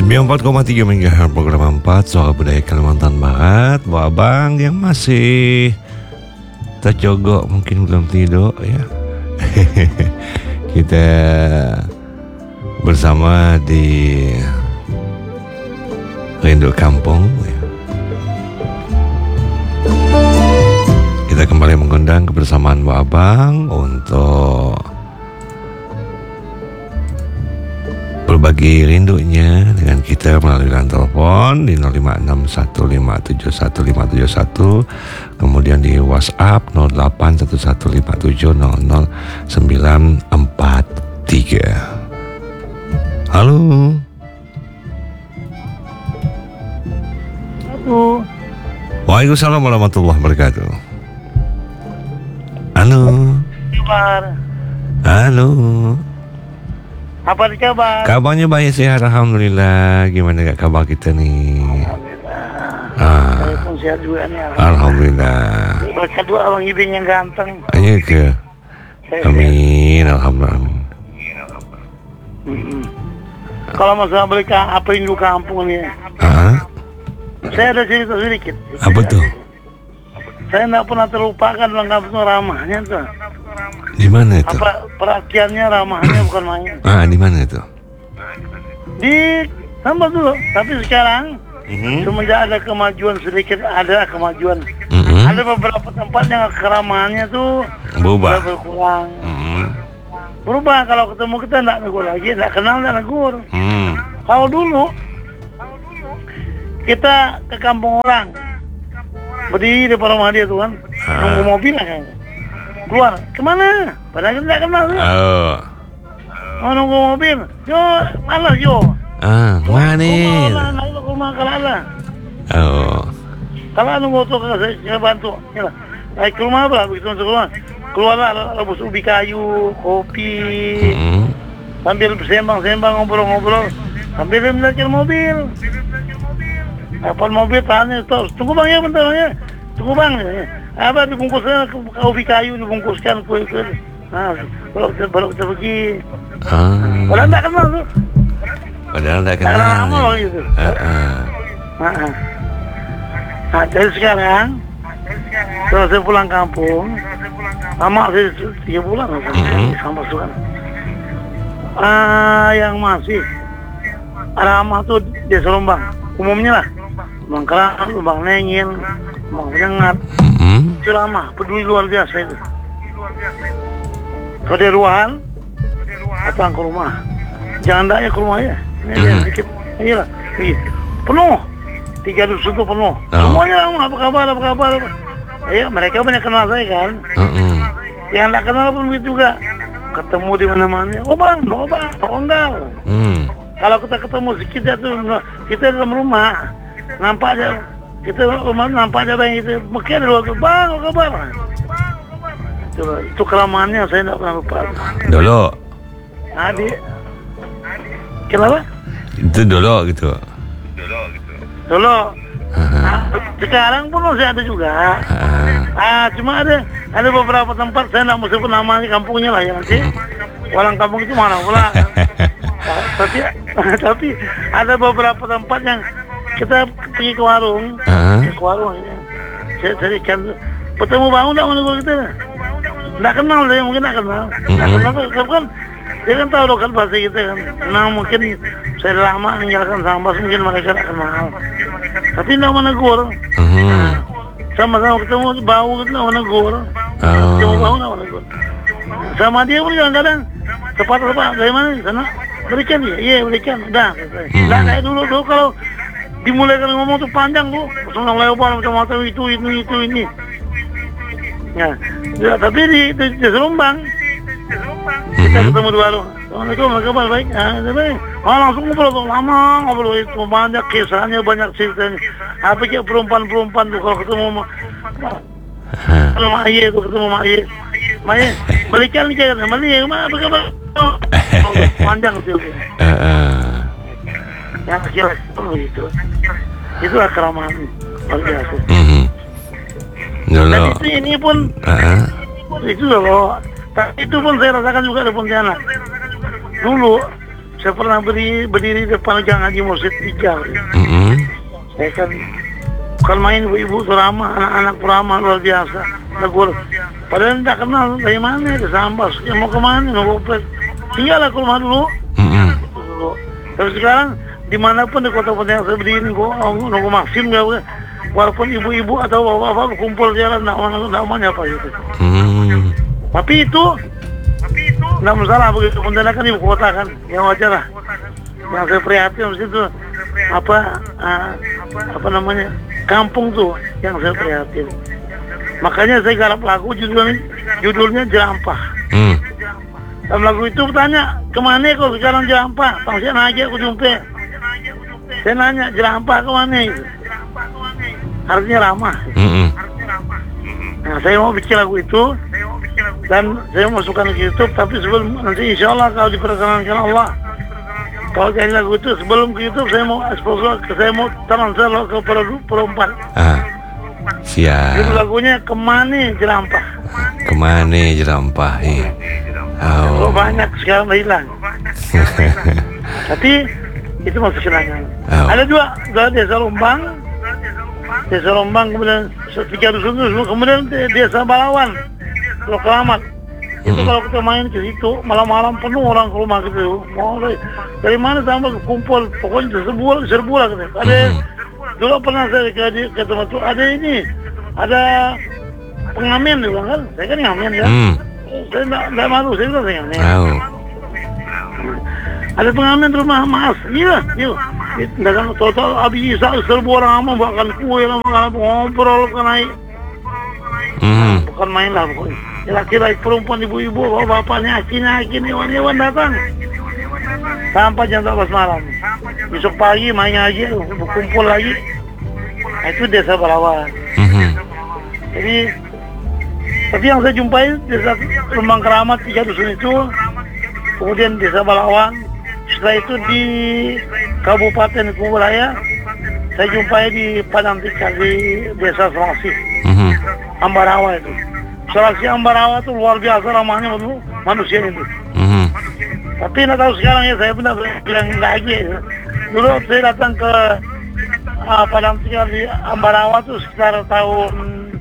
94,3 MHz program 4 Suara Budaya Kalimantan Barat. Bu Abang yang masih terjogok mungkin belum tidur ya. Kita bersama di Rindu Kampung ya. Kita kembali mengundang kebersamaan Bu Abang untuk berbagi rindunya dengan kita melalui line telepon di 0561571571, kemudian di WhatsApp 0811100943. Halo. Halo. Waalaikumsalam warahmatullahi wabarakatuh. Halo. Halo. Apa kabar? Kabarnya baik, sehat, alhamdulillah. Gimana gak kabar kita nih? Saya pun sehat juga nih. Alhamdulillah. Berkat doa Abang Ibing yang ganteng. Iya ke? Amin, alhamdulillah. Kalau masalah mereka apa rindu kampung nih? Saya ada cerita sedikit. Apa tuh? Saya tidak pernah terlupakan Bang Kampung ramahnya tuh. Di mana itu? Apa perhatiannya ramahnya bukan main. Di mana itu? Di sama dulu, tapi sekarang semenjak ada kemajuan sedikit, ada kemajuan. Ada beberapa tempat yang keramahannya tuh berubah, berkurang. Berubah, kalau ketemu kita tidak negur lagi, tidak kenal tidak negur. Kalau dulu kita ke kampung orang, berdiri di depan rumah dia tuh kan, nunggu mobil kan, keluar kemana? Padahal kita tidak kenal. Mau nunggu mobil, yo malas yo. Mana? Naik ke rumah kalala. Kalau nunggu tuh saya bantu, ya lah. Naik ke rumah apa? Begitu masuk rumah, keluarlah rebus ubi kayu, kopi, sambil bersembang-sembang, ngobrol-ngobrol, sambil mendekil mobil. Apa mobil tahannya terus, tunggu bang ya bentar ya, tunggu bang. Apa dibungkusnya ubi kayu, dibungkuskan kue. Nah, baru kita pergi. Padahal tidak kenal tuh. Padahal tidak kenal. Lama loh gitu. Nah, dari sekarang, setelah saya pulang kampung, lama saya 3 bulan sampai sukan. Yang masih ramah tuh desa Lombang, umumnya lah. Bang Kerang, Bang Nengin, Bang Penyengat. Itu ramah, peduli luar biasa itu. Kalau dia ruahan, datang ke rumah. Jangan daknya ke rumah ya. Ini sedikit, inilah. Penuh. 3 dusun itu penuh. Semuanya ramah, apa kabar. Ya, mereka banyak kenal saya kan. Yang tak kenal pun begitu juga. Ketemu di mana-mana. Oh bang, enggak. Kalau kita ketemu kita tuh, kita dalam rumah, nampak aja. Kita rumah nampak aja bang itu. Mungkin ada luar tuh, bang, apa kabar? Itu kelamaannya saya tidak pernah lupa. Dulu. Kenapa? Itu dulu gitu. Dulu. Sekarang pun masih ada juga. Cuma ada beberapa tempat saya tidak mau sebut namanya kampungnya lah ya nanti. Orang kampung itu mana pula. Tapi ada beberapa tempat yang kita pergi ke warung. Ke warung ya. Saya carikan bertemu bangun tidak menunggu kita. Tidak kenal dia, mungkin tidak kenal. Kan dia kan tahu lokal bahasa kita kan. Nah mungkin saya lama meninggalkan Sambas, mungkin mereka tidak kenal. Tapi tidak menegur. Sama-sama ketemu bau gitu tidak menegur. Ketemu bau tidak menegur. Sama dia pun kadang-kadang tepat dari mana di sana berikan dia, iya berikan. Udah. Tidak kayak dulu kalau dimulai kali ngomong tuh panjang tuh, langsung lebar macam-macam itu ini. Ya, tapi di Selombang kita ketemu di warung. Assalamualaikum, kabar baik. Langsung ngobrol itu banyak kisahnya, banyak ceritanya. Apa kayak perempuan tuh kalau ketemu Mak Ye tuh ketemu Mak Ye. Balikan nih kan, Mak Ye, apa kabar? Panjang tuh. Yang kecil itu. Itulah keramahan luar biasa. Dan ini pun itu loh. Tapi itu pun saya rasakan juga di Pontianak. Dulu saya pernah berdiri depan gang Haji Mursid 3. Saya kan bukan main, ibu-ibu tuh ramah, anak-anak ramah luar biasa. Negur, padahal tidak kenal dari mana, ke Sambas, yang mau kemana, mau gopek. Tinggal aku rumah dulu. Tapi sekarang dimanapun di kota Pontianak saya berdiri, nunggu Maksim gak, walaupun ibu-ibu atau bapak-bapak kumpul jalan, tidak mau nyapa gitu. Tapi itu tidak masalah, begitu Pontianak kan ibu kota kan, yang wajar lah. Yang saya prihatin itu apa namanya, kampung tuh yang saya prihatin. Makanya saya garap lagu judulnya Jerampah. Dalam lagu itu bertanya, kemana kok sekarang Jerampah? Tangsian aja aku jumpa. Saya nanya, Jerampah kemana itu? Artinya ramah. Nah, saya mau bikin lagu itu dan saya masukkan ke YouTube, tapi sebelum nanti insya Allah kalau diperkenankan Allah, kalau jadi lagu itu sebelum ke YouTube saya mau expose, saya mau transfer ke perempuan. Siap. Itu lagunya Kemana Jerampah. Kemana Jerampah? Oh. Banyak sekarang hilang. Tapi itu masih kenangan. Ada dua desa Lombang, kemudian 3 dusun itu, kemudian desa Balawan, Pulau Keramat. Itu kalau kita main ke situ malam-malam penuh orang ke rumah gitu. Mau dari mana sampai kumpul, pokoknya serbu lah gitu. Ada dulu pernah saya ke tempat itu, ada pengamen juga kan, saya kan ngamen ya. Saya tidak malu, saya juga ngamen. Ada pengamen rumah Mas, iya. Dagang total habis serbu orang ama makan kue, makan ngobrol kan naik. Bukan main lah pokoknya. Laki-laki, perempuan, ibu-ibu, bapak-bapaknya, akin hewan-hewan datang. Sampai jam 12 malam. Besok pagi main lagi, kumpul lagi. Nah, itu desa Balawan. Jadi, tapi yang saya jumpai desa Lombang Keramat 3 dusun itu, kemudian desa Balawan. Setelah itu di Kabupaten Kuburaya, saya jumpai di Padang Tika di desa Selasi, Ambarawa itu. Selasi Ambarawa itu luar biasa ramahnya manusia itu. Tapi nggak tahu sekarang ya, saya benar bilang lagi. Dulu saya datang ke Padang Tika di Ambarawa itu sekitar tahun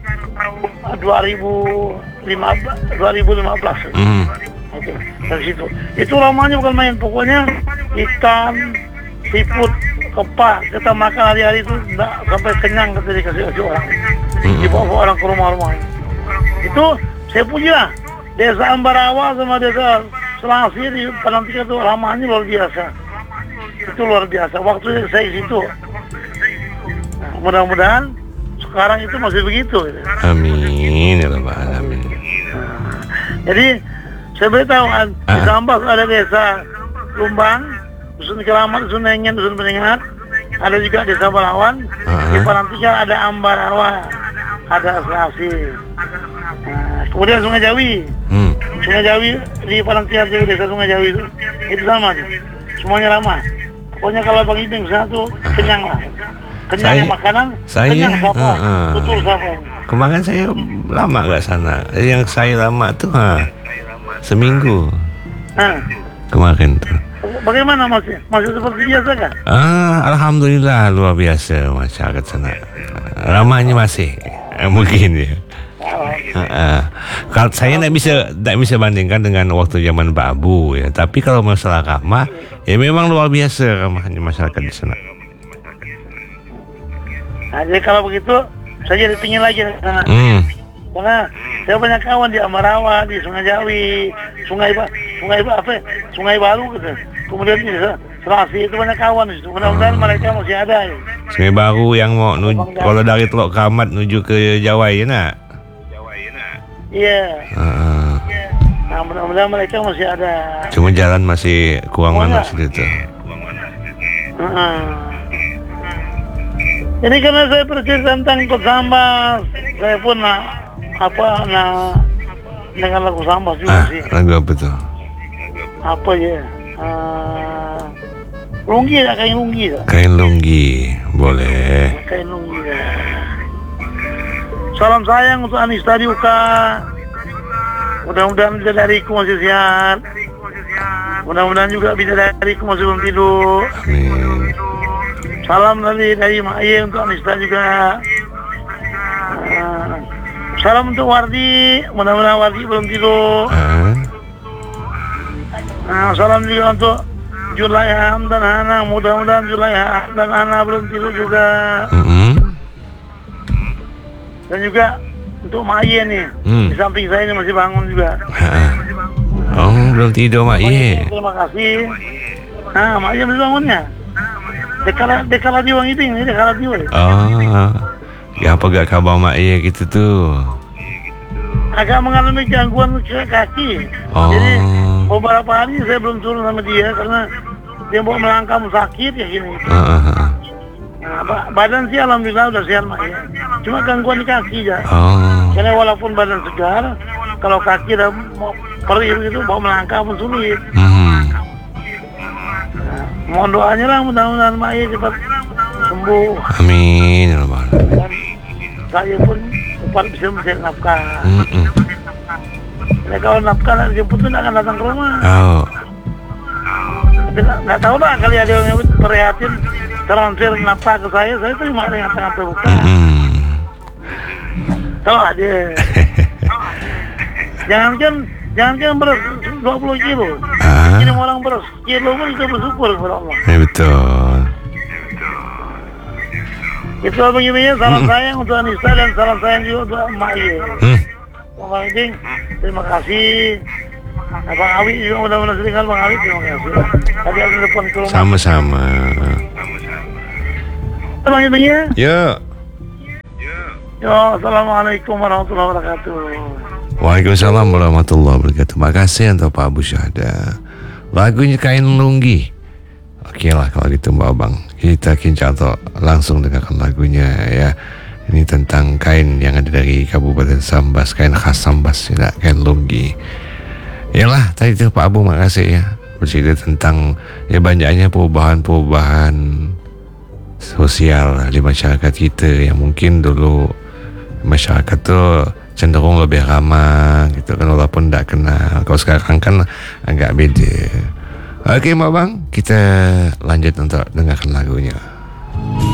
2015. Itu dari situ. Itu ramahnya bukan main, pokoknya ikan, siput, kepak kita makan hari-hari itu tidak sampai kenyang ketika dikasih orang. Dibawa orang ke rumah-rumah. Itu saya punya desa Ambarawa sama desa Selasi di Padang Tika itu ramahnya luar biasa. Itu luar biasa. Waktu saya di situ. Nah, mudah-mudahan sekarang itu masih begitu. Amin ya rabbal alamin. Jadi saya beritahu di Sambas ada desa Lumbang, dusun Keramat, dusun Nengen, dusun Penyengat, ada juga desa Balawan, di Padang Tika ada Ambarawa, ada Selasi. Nah, kemudian Sungai Jawi, Sungai Jawi di Padang Tika, desa Sungai Jawi itu sama sih, semuanya ramah. Pokoknya kalau Bang Ibing sana tuh kenyang lah, kenyang makanan, kenyang sapa, betul sapa. Kemarin saya lama gak sana, yang saya lama tuh seminggu kemarin tuh. Bagaimana masih seperti biasa kan? Alhamdulillah luar biasa masyarakat sana. Ramahnya masih mungkin ya. Kalau saya tidak bisa bandingkan dengan waktu zaman Pak Abu ya. Tapi kalau masalah ramah, ya memang luar biasa ramahnya masyarakat di sana. Nah, jadi kalau begitu saya jadi pingin lagi di sana. Karena saya banyak kawan di Ambarawa, di Sungai Jawi, Sungai Baru gitu. Kemudian di Selasi itu banyak kawan di situ. Mudah-mudahan mereka masih ada ya. Sungai Baru yang mau kalau dari Teluk Keramat menuju ke Jawa ya nak? Iya. Nah, mudah-mudahan mereka masih ada. Cuma jalan masih kurang mana segitu. Jadi karena saya bercerita tentang ikut Sambas, saya pun dengan lagu Sambas juga sih. Lagu apa tuh? Apa ya? Lunggi ya, kain lunggi ya. Kain lunggi, boleh. Kain lunggi ya. Salam sayang untuk Anis Tadiuka. Mudah-mudahan dariku masih sehat. Mudah-mudahan juga bisa dari masih belum tidur. Amin. Salam dari Mak Ye untuk Anista juga. Salam untuk Wardi, mudah-mudahan Wardi belum tidur. Salam juga untuk Julaiha dan Hana, mudah-mudahan Julaiha dan Hana belum tidur juga. Dan juga untuk Mak Ye nih, di samping saya ini masih bangun juga. Oh, belum tidur Mak Ye. Terima kasih. Mak Ye belum bangunnya. Dekala diwang itu ini, dekala diwang. Oh, ya apa gak kabar Mak Ye gitu tuh? Agak mengalami gangguan kaki. Jadi beberapa hari saya belum turun sama dia karena dia mau melangkah sakit ya gini. Badan sih alhamdulillah udah sehat Mak Ye. Cuma gangguan di kaki ya. Karena walaupun badan segar, kalau kaki udah mau perih gitu mau melangkah pun sulit. Mohon doanya lah mudah-mudahan Mak Ye cepat sembuh. Amin. Dan saya pun cepat bisa mencari nafkah. Nah, kalau nafkah nak dijemput tuh akan datang ke rumah. Nggak tahu lah kali ada yang perhatian transfer nafkah ke saya terima dengan tangan terbuka. Tahu aja. Jangankan beras 20 kilo. Ini orang beras kilo pun kita bersyukur kepada Allah. Betul. Itu begini ya, salam sayang untuk Anissa dan salam sayang juga untuk Mak Ye. Bang Ijing, terima kasih. Bang Awi juga mudah-mudahan seringkali Bang Awi, terima kasih. Tadi aku telepon ke rumah. Sama-sama. Bang Ijing ya? Yuk. Yo, assalamualaikum warahmatullahi wabarakatuh. Waalaikumsalam warahmatullahi wabarakatuh. Makasih untuk Pak Abu Syahda. Lagunya Kain Lunggi. Oke lah kalau gitu Mbak Abang. Kita kincato langsung dengarkan lagunya ya. Ini tentang kain yang ada dari Kabupaten Sambas, kain khas Sambas, ya, kain Lunggi. Yalah, tadi itu Pak Abu makasih ya. Bercerita tentang ya banyaknya perubahan-perubahan sosial di masyarakat kita yang mungkin dulu masyarakat tuh cenderung lebih ramah gitu kan walaupun tidak kenal. Kalau sekarang kan agak beda. Oke Mbak Bang, kita lanjut untuk dengarkan lagunya.